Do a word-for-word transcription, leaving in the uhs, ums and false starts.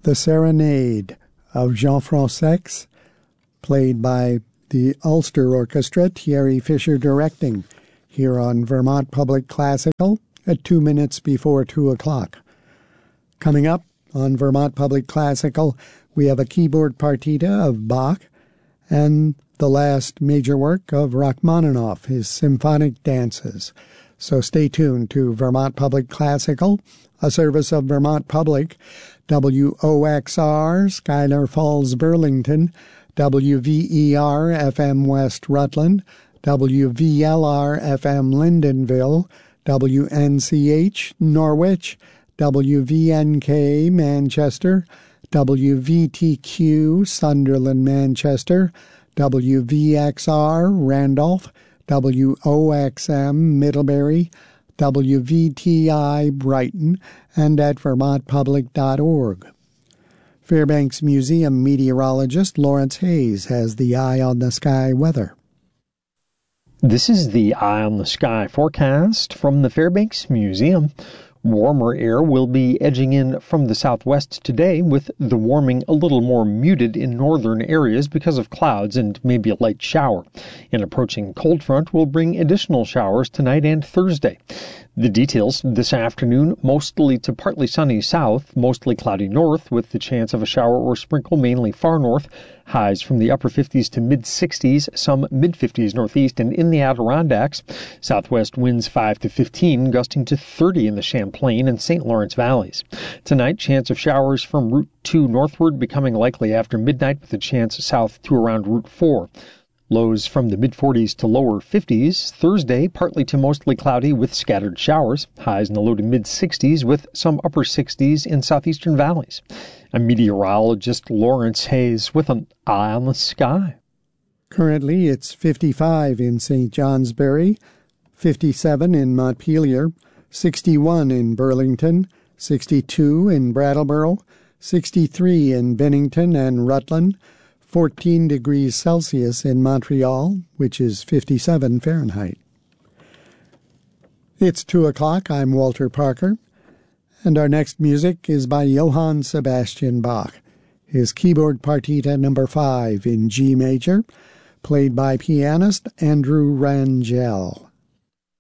The Serenade of Jean Francex, played by the Ulster Orchestra, Thierry Fisher directing, here on Vermont Public Classical at two minutes before two o'clock. Coming up on Vermont Public Classical, we have a keyboard partita of Bach and the last major work of Rachmaninoff, his symphonic dances. So stay tuned to Vermont Public Classical, a service of Vermont Public, W O X R, Schuyler Falls, Burlington, W V E R F M West Rutland, W V L R F M Lyndonville, W N C H Norwich, W V N K Manchester, W V T Q Sunderland Manchester, W V X R Randolph, W O X M Middlebury, W V T I Brighton, and at vermont public dot org. Fairbanks Museum meteorologist Lawrence Hayes has the Eye on the Sky weather. This is the Eye on the Sky forecast from the Fairbanks Museum. Warmer air will be edging in from the southwest today, with the warming a little more muted in northern areas because of clouds and maybe a light shower. An approaching cold front will bring additional showers tonight and Thursday. The details this afternoon: mostly to partly sunny south, mostly cloudy north, with the chance of a shower or sprinkle mainly far north. Highs from the upper fifties to mid-sixties, some mid-fifties northeast and in the Adirondacks. Southwest winds five to fifteen, gusting to thirty in the Champlain and Saint Lawrence valleys. Tonight, chance of showers from Route two northward becoming likely after midnight, with a chance south to around Route four. Lows from the mid-forties to lower fifties. Thursday, partly to mostly cloudy with scattered showers. Highs in the low to mid-sixties with some upper sixties in southeastern valleys. I'm meteorologist Lawrence Hayes with an Eye on the Sky. Currently, it's fifty-five in Saint Johnsbury, fifty-seven in Montpelier, sixty-one in Burlington, sixty-two in Brattleboro, sixty-three in Bennington and Rutland, fourteen degrees Celsius in Montreal, which is fifty-seven Fahrenheit. It's two o'clock. I'm Walter Parker, and our next music is by Johann Sebastian Bach, his keyboard partita number five in G major, played by pianist Andrew Rangel.